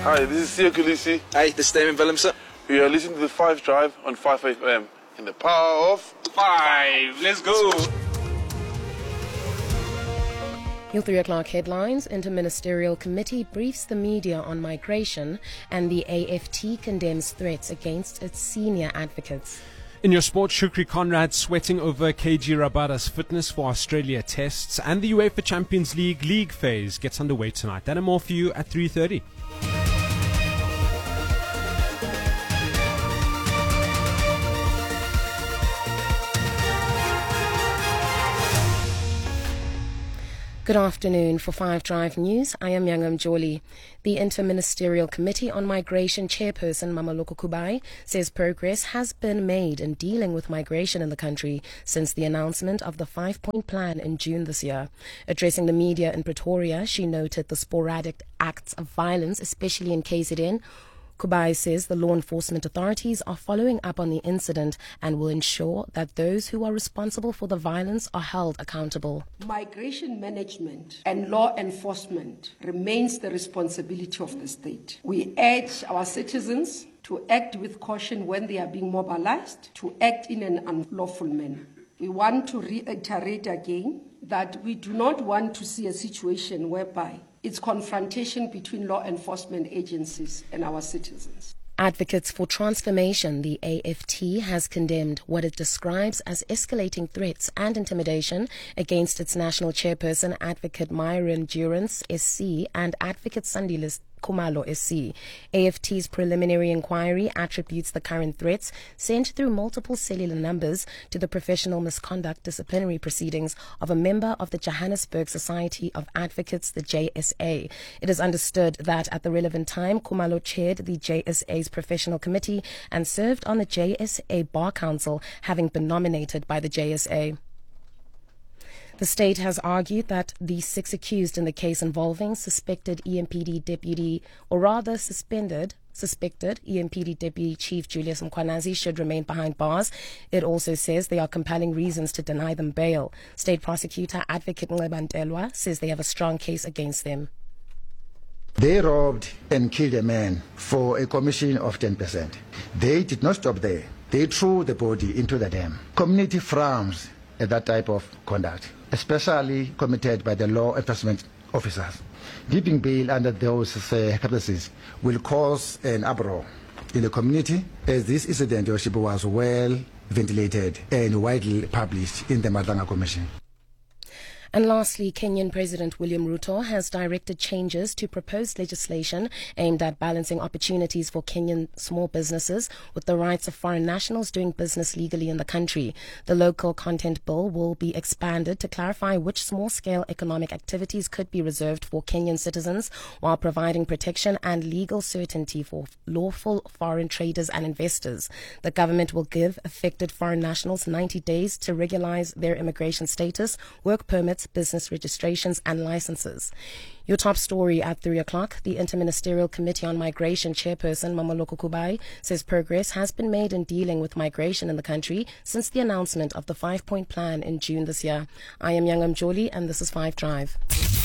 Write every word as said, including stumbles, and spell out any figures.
Hi, this is Sia Kulisi. Hi, this is Damon Willemse. We are listening to the Five Drive on five F M. In the power of Five. Let's go. Your three o'clock headlines. Interministerial Committee briefs the media on migration, and the A F T condemns threats against its senior advocates. In your sport, Shukri Conrad sweating over K G Rabada's fitness for Australia tests, and the UEFA Champions League league phase gets underway tonight. That and more for you at three thirty. Good afternoon. For Five Drive News, I am Yangam Joli. The Interministerial Committee on Migration chairperson Mameloko Kubai says progress has been made in dealing with migration in the country since the announcement of the five-point plan in June this year. Addressing the media in Pretoria, she noted the sporadic acts of violence, especially in K Z N. Kubai says the law enforcement authorities are following up on the incident and will ensure that those who are responsible for the violence are held accountable. Migration management and law enforcement remains the responsibility of the state. We urge our citizens to act with caution when they are being mobilized, to act in an unlawful manner. We want to reiterate again that we do not want to see a situation whereby it's confrontation between law enforcement agencies and our citizens. Advocates for Transformation, the A F T, has condemned what it describes as escalating threats and intimidation against its national chairperson, Advocate Myron Durance, S C, and Advocate Sandilis Khumalo, S C. A F T's preliminary inquiry attributes the current threats sent through multiple cellular numbers to the professional misconduct disciplinary proceedings of a member of the Johannesburg Society of Advocates, the J S A. It is understood that at the relevant time, Khumalo chaired the J S A's professional committee and served on the J S A Bar Council, having been nominated by the J S A. The state has argued that the six accused in the case involving suspected E M P D deputy, or rather suspended, suspected E M P D Deputy Chief Julius Mkhwanazi should remain behind bars. It also says there are compelling reasons to deny them bail. State Prosecutor Advocate Ncebantelwa says they have a strong case against them. They robbed and killed a man for a commission of ten percent. They did not stop there. They threw the body into the dam. Community frowns at that type of conduct, especially committed by the law enforcement officers. Giving bail under those uh, circumstances will cause an uproar in the community, as this incident was well ventilated and widely published in the Madanga Commission. And lastly, Kenyan President William Ruto has directed changes to proposed legislation aimed at balancing opportunities for Kenyan small businesses with the rights of foreign nationals doing business legally in the country. The local content bill will be expanded to clarify which small-scale economic activities could be reserved for Kenyan citizens, while providing protection and legal certainty for lawful foreign traders and investors. The government will give affected foreign nationals ninety days to regularize their immigration status, work permits, business registrations and licenses. Your top story at three o'clock. The Interministerial Committee on Migration chairperson Mameloko Kubai says progress has been made in dealing with migration in the country since the announcement of the five-point plan in June this year. I am Yangam Joli and this is Five Drive.